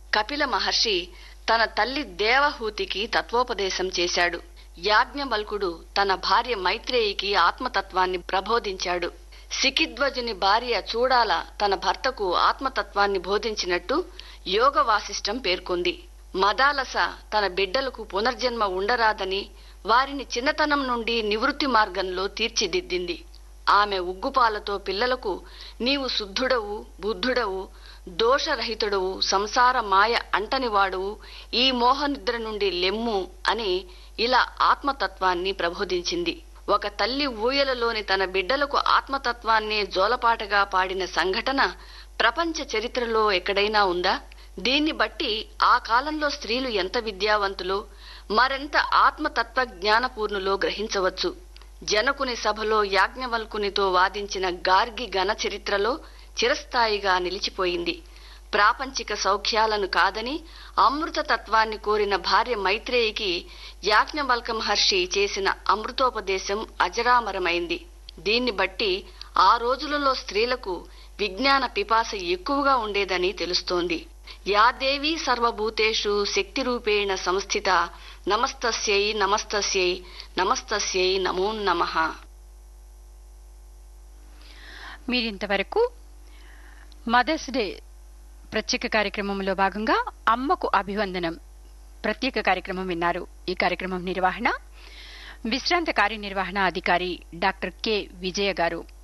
కపిల మహర్షి తన తల్లి దేవహూతికి తత్వోపదేశం చేశాడు. యాజ్ఞవల్కుడు తన భార్య మైత్రేయికి ఆత్మతత్వాన్ని ప్రబోధించాడు. సికిధ్వజుని భార్య చూడాల తన భర్తకు ఆత్మతత్వాన్ని బోధించినట్టు యోగ వాసిష్టం పేర్కొంది. మదాలస తన బిడ్డలకు పునర్జన్మ ఉండరాదని వారిని చిన్నతనం నుండి నివృత్తి మార్గంలో తీర్చిదిద్దింది. ఆమె ఉగ్గుపాలతో పిల్లలకు నీవు శుద్ధుడవు, బుద్ధుడవు, దోషరహితుడవు, సంసార మాయ అంటనివాడువు, ఈ మోహనిద్ర నుండి లెమ్ము అని ఇలా ఆత్మతత్వాన్ని ప్రబోధించింది. ఒక తల్లి ఊయలలోని తన బిడ్డలకు ఆత్మతత్వాన్నే జోలపాటగా పాడిన సంఘటన ప్రపంచ చరిత్రలో ఎక్కడైనా ఉందా? దీన్ని బట్టి ఆ కాలంలో స్త్రీలు ఎంత విద్యావంతులో, మరెంత ఆత్మతత్వ జ్ఞానపూర్ణులో గ్రహించవచ్చు. జనకుని సభలో యాజ్ఞవల్కునితో వాదించిన గార్గి ఘన చరిత్రలో చిరస్థాయిగా నిలిచిపోయింది. ప్రాపంచిక సౌఖ్యాలను కాదని అమృతతత్వాన్ని కోరిన భార్య మైత్రేయికి యాజ్ఞవల్క మహర్షి చేసిన అమృతోపదేశం అజరామరమైంది. దీన్ని బట్టి ఆ రోజులలో స్త్రీలకు విజ్ఞాన పిపాస ఎక్కువగా ఉండేదని తెలుస్తోంది. యాదేవీ సర్వభూతేషు శక్తిరూపేణ సంస్థిత నమస్తస్యై నమస్తస్యై నమస్తస్యై నమో నమః. మీరింతవరకు మదర్స్ డే ప్రత్యేక కార్యక్రమంలో భాగంగా అమ్మకు అభివందనం ప్రత్యేక కార్యక్రమం విన్నారు. ఈ కార్యక్రమం నిర్వహణ విశ్రాంత కార్యనిర్వహణ అధికారి డాక్టర్ కె విజయ గారు.